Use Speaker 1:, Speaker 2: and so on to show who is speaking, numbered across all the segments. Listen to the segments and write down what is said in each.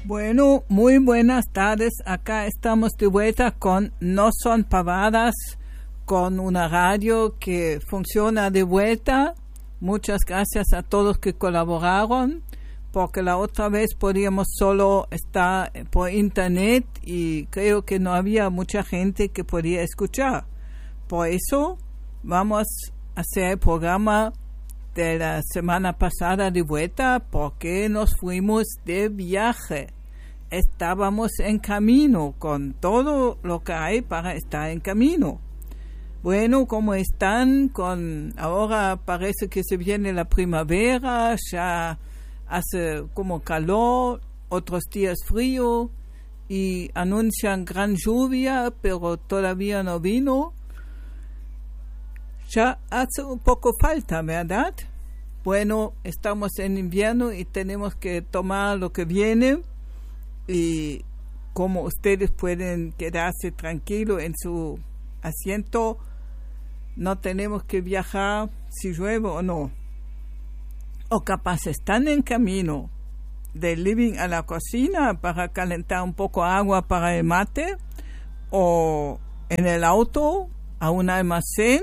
Speaker 1: Bueno, muy buenas tardes. Acá estamos de vuelta con No Son Pavadas, con una radio que funciona de vuelta. Muchas gracias a todos que colaboraron, porque la otra vez podíamos solo estar por internet y creo que no había mucha gente que podía escuchar. Por eso vamos a hacer el programa de la semana pasada de vuelta, porque nos fuimos de viaje. Estábamos en camino con todo lo que hay para estar en camino. Bueno, ¿cómo están? Ahora parece que se viene la primavera, ya hace como calor, otros días frío y anuncian gran lluvia, pero todavía no vino. Ya hace un poco falta, ¿verdad? Bueno, estamos en invierno y tenemos que tomar lo que viene. Y como ustedes pueden quedarse tranquilos en su asiento, no tenemos que viajar si llueve o no. O capaz están en camino del living a la cocina para calentar un poco agua para el mate, o en el auto a un almacén,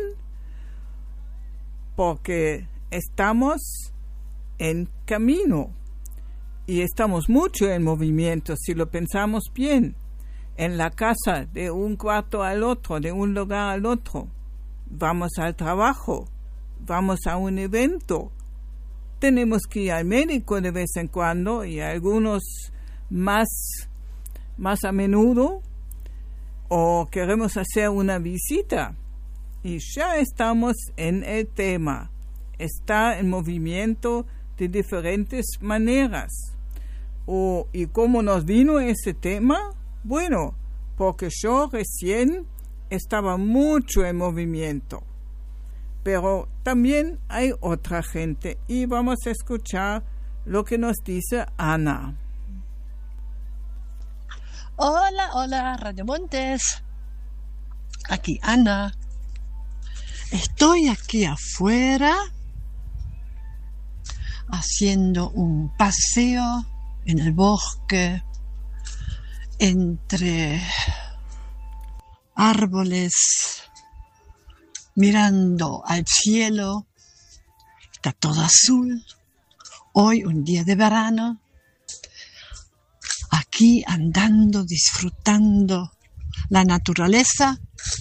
Speaker 1: porque estamos en camino. Y estamos mucho en movimiento, si lo pensamos bien, en la casa, de un cuarto al otro, de un lugar al otro. Vamos al trabajo, vamos a un evento, tenemos que ir al médico de vez en cuando, y algunos más a menudo, o queremos hacer una visita. Y ya estamos en el tema, está en movimiento de diferentes maneras. ¿Y cómo nos vino ese tema? Bueno, porque yo recién estaba mucho en movimiento, pero también hay otra gente, y vamos a escuchar lo que nos dice Ana.
Speaker 2: Hola, Radio Montes. Aquí Ana. Estoy aquí afuera haciendo un paseo en el bosque, entre árboles, mirando al cielo. Está todo azul. Hoy, un día de verano, aquí andando, disfrutando la naturaleza.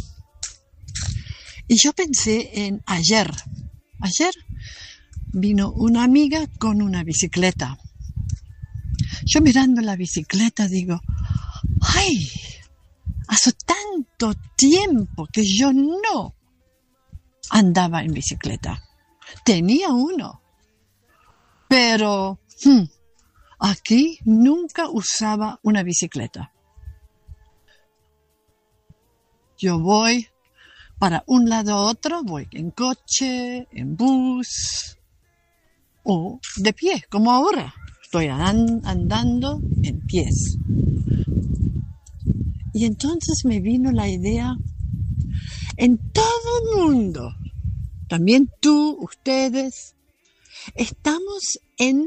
Speaker 2: Y yo pensé en ayer. Ayer vino una amiga con una bicicleta. Yo mirando la bicicleta digo, ¡ay! Hace tanto tiempo que yo no andaba en bicicleta. Tenía uno, pero aquí nunca usaba una bicicleta. Yo voy para un lado a otro, voy en coche, en bus o de pie, como ahora. Estoy andando en pies. Y entonces me vino la idea, en todo el mundo, también tú, ustedes, estamos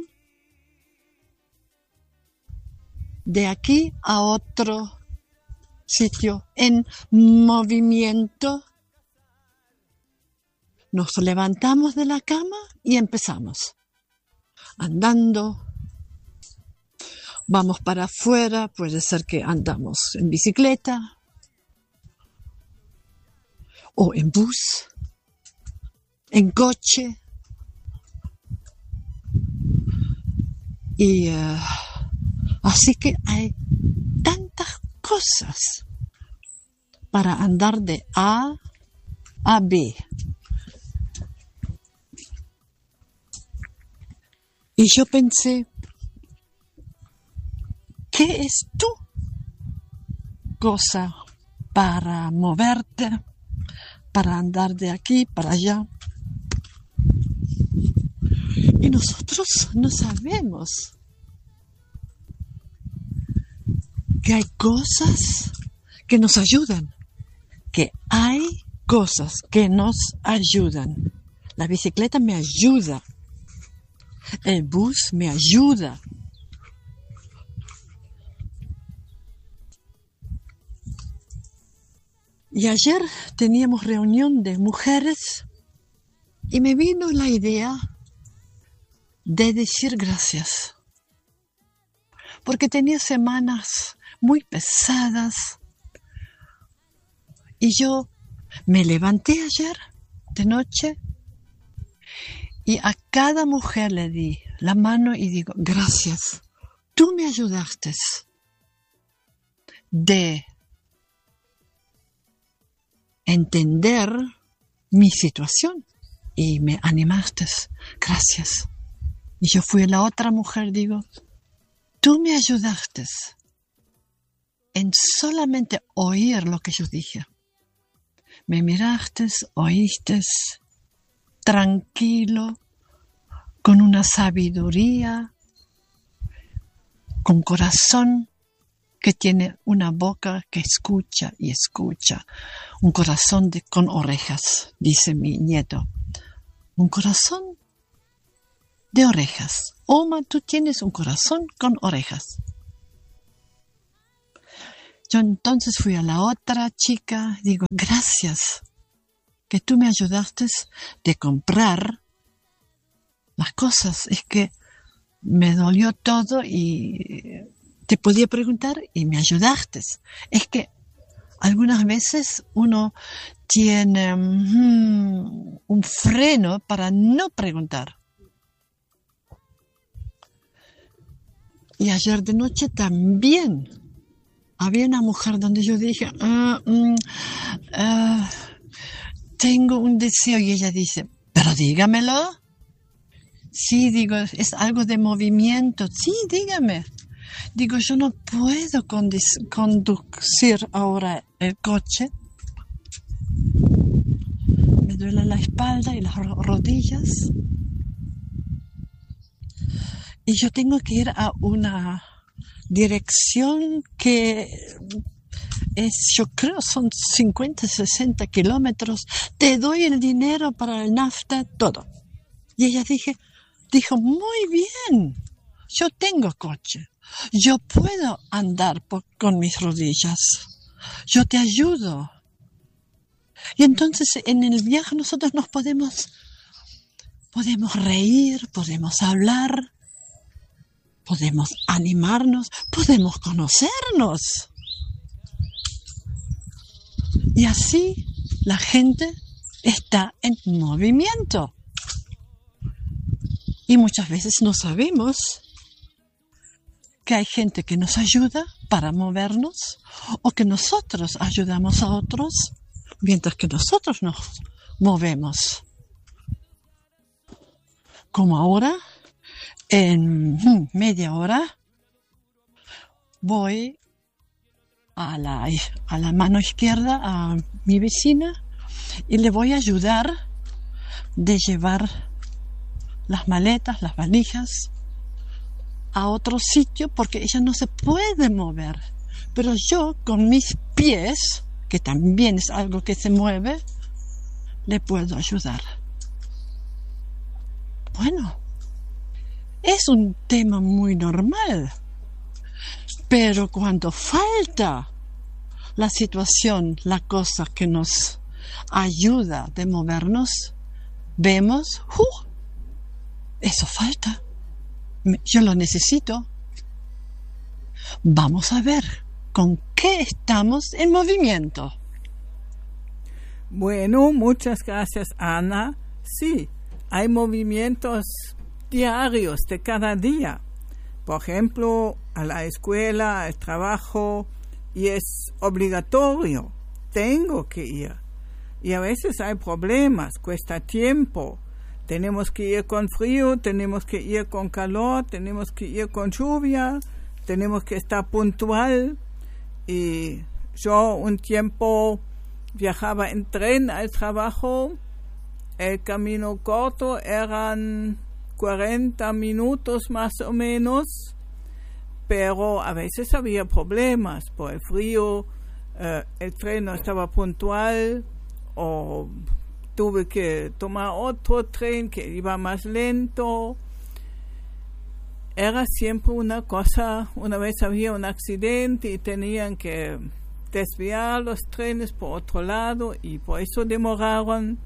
Speaker 2: de aquí a otro sitio, en movimiento. Nos levantamos de la cama y empezamos andando. Vamos para afuera, puede ser que andamos en bicicleta o en bus, en coche. Y así que hay tantas cosas para andar de A a B. Y yo pensé, ¿qué es tu cosa para moverte, para andar de aquí para allá? Y nosotros no sabemos que hay cosas que nos ayudan, que hay cosas que nos ayudan. La bicicleta me ayuda, el bus me ayuda, Y ayer teníamos reunión de mujeres y me vino la idea de decir gracias. Porque tenía semanas muy pesadas y yo me levanté ayer de noche y a cada mujer le di la mano y digo, gracias, tú me ayudaste de entender mi situación y me animaste, gracias. Y yo fui a la otra mujer, digo, tú me ayudaste en solamente oír lo que yo dije. Me miraste, oíste, tranquilo, con una sabiduría, con corazón que tiene una boca que escucha y escucha. Un corazón con orejas, dice mi nieto. Un corazón de orejas. Oma, tú tienes un corazón con orejas. Yo entonces fui a la otra chica, digo, gracias, que tú me ayudaste de comprar las cosas. Es que me dolió todo y te podía preguntar y me ayudaste. Es que algunas veces uno tiene un freno para no preguntar. Y ayer de noche también había una mujer donde yo dije, tengo un deseo, y ella dice, pero dígamelo. Sí, digo, es algo de movimiento. Sí, dígame. Digo, yo no puedo conducir ahora el coche. Me duele la espalda y las rodillas. Y yo tengo que ir a una dirección que es, yo creo, son 50, 60 kilómetros. Te doy el dinero para el nafta, todo. Y ella dijo, muy bien, yo tengo coche. Yo puedo andar con mis rodillas. Yo te ayudo. Y entonces en el viaje nosotros nos podemos reír, podemos hablar, podemos animarnos, podemos conocernos. Y así la gente está en movimiento. Y muchas veces no sabemos que hay gente que nos ayuda para movernos o que nosotros ayudamos a otros mientras que nosotros nos movemos. Como ahora, en media hora, voy a la mano izquierda a mi vecina y le voy a ayudar de llevar las maletas, las valijas a otro sitio porque ella no se puede mover. Pero yo con mis pies, que también es algo que se mueve, le puedo ayudar. Bueno, es un tema muy normal, pero cuando falta la situación, la cosa que nos ayuda de movernos, vemos, eso falta. Yo lo necesito. Vamos a ver con qué estamos en movimiento.
Speaker 1: Bueno, muchas gracias, Ana. Sí, hay movimientos diarios de cada día. Por ejemplo, a la escuela, al trabajo, y es obligatorio. Tengo que ir. Y a veces hay problemas, cuesta tiempo. Tenemos que ir con frío, tenemos que ir con calor, tenemos que ir con lluvia, tenemos que estar puntual. Y yo un tiempo viajaba en tren al trabajo. El camino corto eran 40 minutos más o menos, pero a veces había problemas por el frío, el tren no estaba puntual o tuve que tomar otro tren que iba más lento. Era siempre una cosa. Una vez había un accidente y tenían que desviar los trenes por otro lado y por eso demoraron.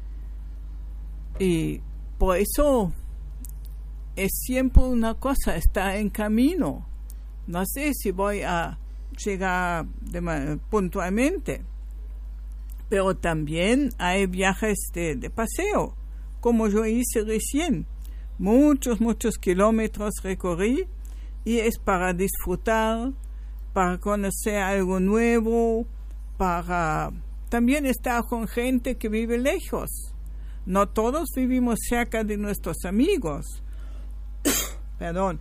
Speaker 1: Y por eso es siempre una cosa, está en camino. No sé si voy a llegar puntualmente, pero también hay viajes de paseo, como yo hice recién. Muchos kilómetros recorrí y es para disfrutar, para conocer algo nuevo, para también estar con gente que vive lejos. No todos vivimos cerca de nuestros amigos. Perdón.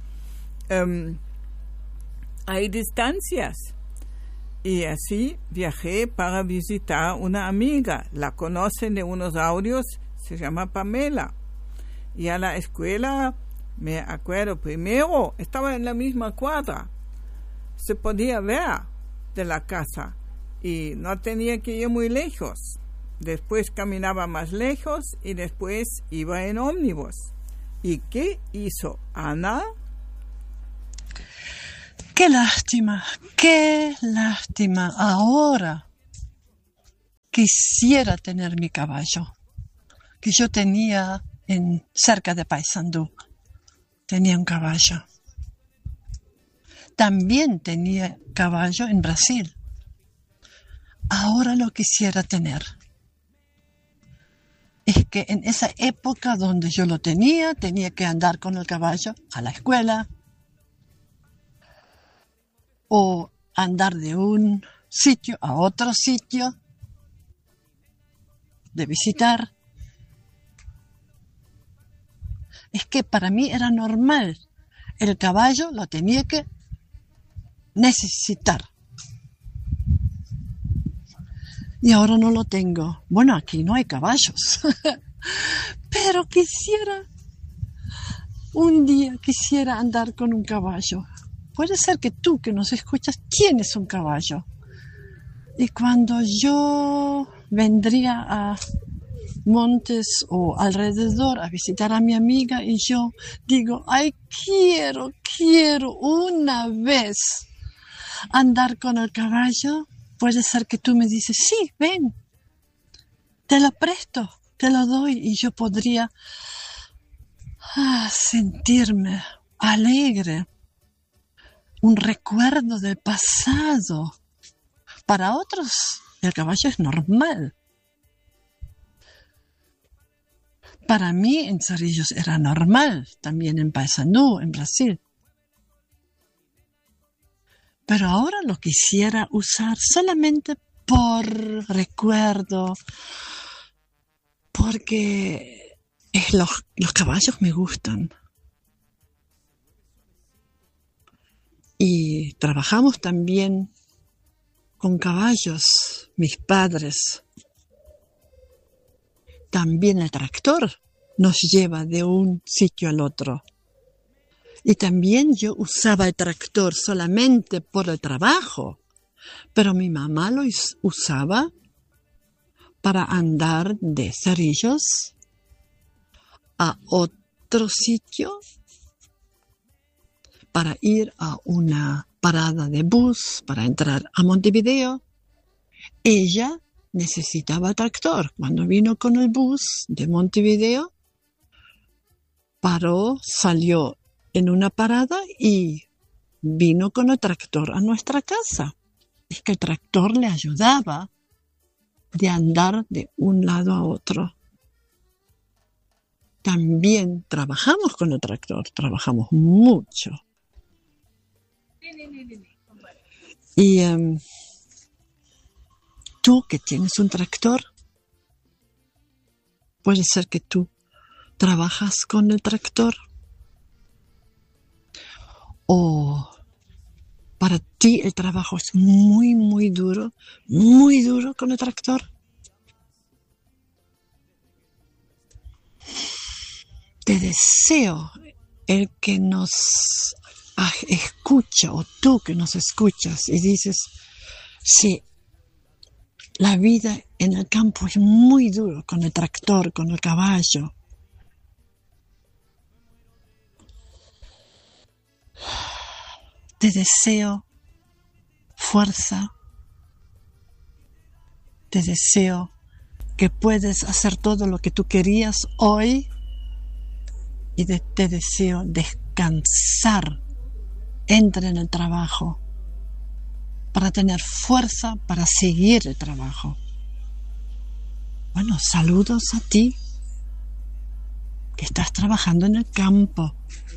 Speaker 1: Hay distancias. Y así viajé para visitar una amiga. La conocen de unos audios, se llama Pamela. Y a la escuela, me acuerdo, primero estaba en la misma cuadra. Se podía ver de la casa y no tenía que ir muy lejos. Después caminaba más lejos y después iba en ómnibus. ¿Y qué hizo Ana?
Speaker 2: ¡Qué lástima! ¡Qué lástima! Ahora quisiera tener mi caballo, que yo tenía cerca de Paysandú. Tenía un caballo. También tenía caballo en Brasil. Ahora lo quisiera tener. Es que en esa época donde yo lo tenía que andar con el caballo a la escuela o andar de un sitio a otro sitio, de visitar. Es que para mí era normal. El caballo lo tenía que necesitar. Y ahora no lo tengo. Bueno, aquí no hay caballos. Pero un día quisiera andar con un caballo. Puede ser que tú que nos escuchas tienes un caballo. Y cuando yo vendría a Montes o alrededor a visitar a mi amiga y yo digo, ay, quiero una vez andar con el caballo, puede ser que tú me dices, sí, ven, te lo presto, te lo doy y yo podría sentirme alegre, un recuerdo del pasado. Para otros el caballo es normal. Para mí en Cerrillos era normal, también en Paysandú, en Brasil. Pero ahora lo quisiera usar solamente por recuerdo, porque los caballos me gustan. Y trabajamos también con caballos, mis padres. También el tractor nos lleva de un sitio al otro. Y también yo usaba el tractor solamente por el trabajo, pero mi mamá lo usaba para andar de Cerrillos a otro sitio, para ir a una parada de bus, para entrar a Montevideo. Ella necesitaba tractor. Cuando vino con el bus de Montevideo, paró, salió en una parada y vino con el tractor a nuestra casa. Es que el tractor le ayudaba de andar de un lado a otro. También trabajamos con el tractor, trabajamos mucho. Y tú que tienes un tractor, puede ser que tú trabajas con el tractor. O para ti el trabajo es muy duro con el tractor. Te deseo el que nos escucha, o tú que nos escuchas y dices, sí, la vida en el campo es muy duro con el tractor, con el caballo. Te deseo fuerza, te deseo que puedes hacer todo lo que tú querías hoy y te deseo descansar. Entra en el trabajo para tener fuerza para seguir el trabajo. Bueno, saludos a ti que estás trabajando en el campo.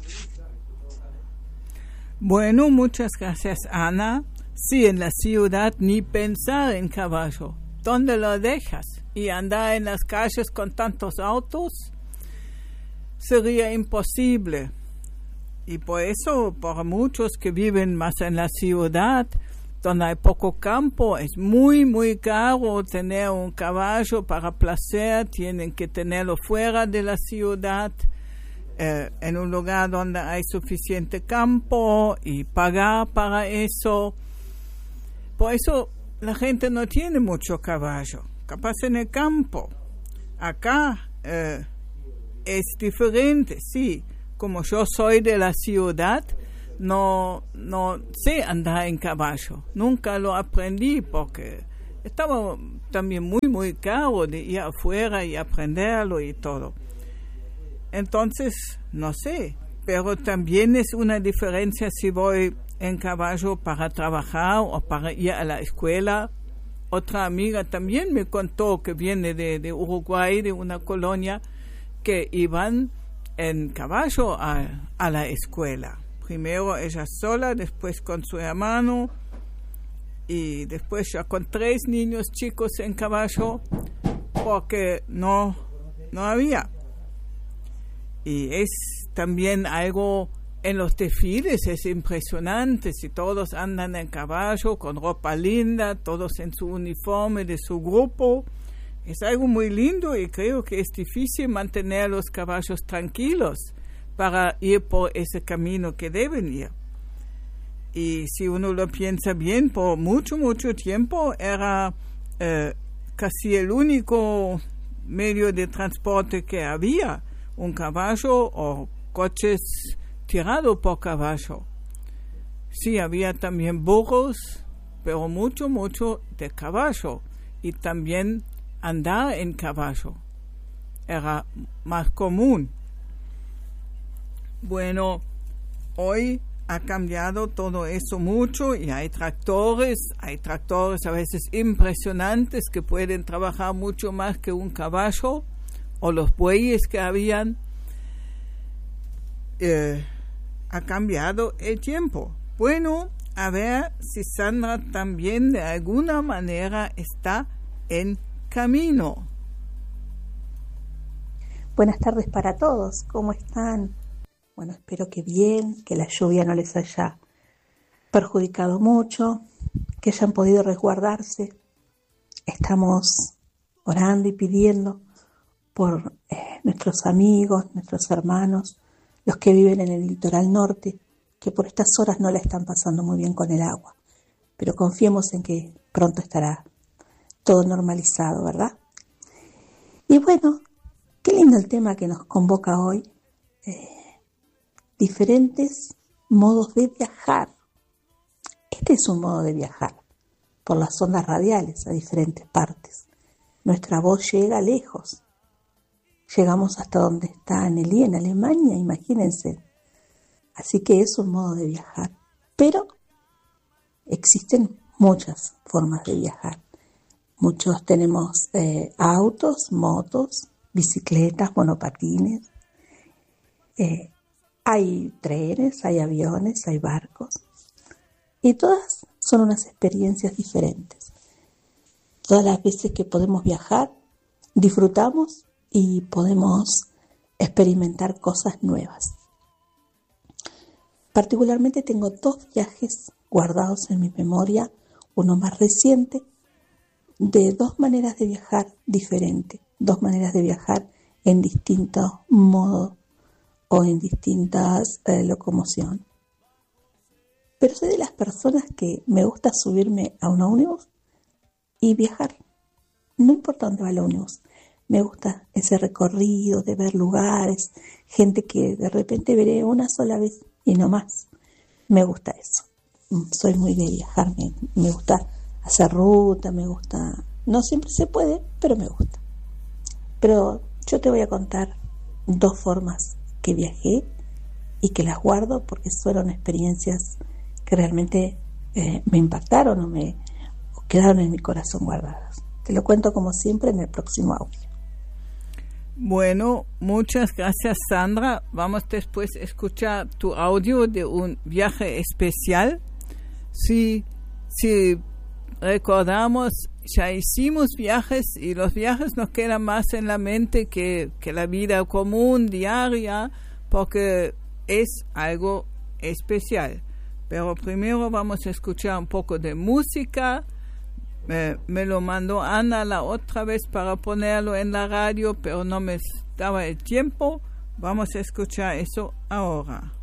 Speaker 1: Bueno, muchas gracias, Ana. Sí, en la ciudad ni pensar en caballo. ¿Dónde lo dejas? Y andar en las calles con tantos autos sería imposible. Y por eso, para muchos que viven más en la ciudad, donde hay poco campo, es muy, muy caro tener un caballo para placer. Tienen que tenerlo fuera de la ciudad, en un lugar donde hay suficiente campo y pagar para eso. Por eso la gente no tiene mucho caballo, capaz en el campo. Acá es diferente, sí. Como yo soy de la ciudad, no sé andar en caballo. Nunca lo aprendí porque estaba también muy, muy caro de ir afuera y aprenderlo y todo. Entonces, no sé, pero también es una diferencia si voy en caballo para trabajar o para ir a la escuela. Otra amiga también me contó que viene de Uruguay, de una colonia, que iban en caballo a la escuela. Primero ella sola, después con su hermano y después ya con 3 niños chicos en caballo porque no había. Y es también algo en los desfiles, es impresionante, si todos andan en caballo con ropa linda, todos en su uniforme de su grupo. Es algo muy lindo y creo que es difícil mantener a los caballos tranquilos para ir por ese camino que deben ir. Y si uno lo piensa bien, por mucho, mucho tiempo era casi el único medio de transporte que había, un caballo o coches tirados por caballo. Sí, había también burros, pero mucho, mucho de caballo. Y también andar en caballo era más común. Bueno, hoy ha cambiado todo eso mucho y hay tractores a veces impresionantes que pueden trabajar mucho más que un caballo o los bueyes que habían. Ha cambiado el tiempo. Bueno, a ver si Sandra también de alguna manera está en camino.
Speaker 3: Buenas tardes para todos, ¿cómo están? Bueno, espero que bien, que la lluvia no les haya perjudicado mucho, que hayan podido resguardarse. Estamos orando y pidiendo por nuestros amigos, nuestros hermanos, los que viven en el litoral norte, que por estas horas no la están pasando muy bien con el agua. Pero confiemos en que pronto estará todo normalizado, ¿verdad? Y bueno, qué lindo el tema que nos convoca hoy. Diferentes modos de viajar. Este es un modo de viajar por las ondas radiales a diferentes partes. Nuestra voz llega lejos. Llegamos hasta donde está Anneli, en Alemania, imagínense. Así que es un modo de viajar. Pero existen muchas formas de viajar. Muchos tenemos autos, motos, bicicletas, monopatines. Hay trenes, hay aviones, hay barcos. Y todas son unas experiencias diferentes. Todas las veces que podemos viajar, disfrutamos y podemos experimentar cosas nuevas. Particularmente tengo 2 viajes guardados en mi memoria, uno más reciente, de 2 maneras de viajar diferentes, 2 maneras de viajar en distintos modos o en distintas locomoción. Pero soy de las personas que me gusta subirme a un ómnibus y viajar. No importa dónde va el ómnibus. Me gusta ese recorrido de ver lugares, gente que de repente veré una sola vez y no más. Me gusta eso. Soy muy de viajar, me gusta hacer ruta, me gusta No siempre se puede, pero me gusta. Pero yo te voy a contar 2 formas que viajé y que las guardo porque fueron experiencias que realmente me impactaron o quedaron en mi corazón guardadas. Te lo cuento como siempre en el próximo audio.
Speaker 1: Bueno, muchas gracias, Sandra. Vamos después a escuchar tu audio de un viaje especial. Si recordamos, ya hicimos viajes y los viajes nos quedan más en la mente que la vida común, diaria, porque es algo especial. Pero primero vamos a escuchar un poco de música. Me lo mandó Ana la otra vez para ponerlo en la radio, pero no me daba el tiempo. Vamos a escuchar eso ahora.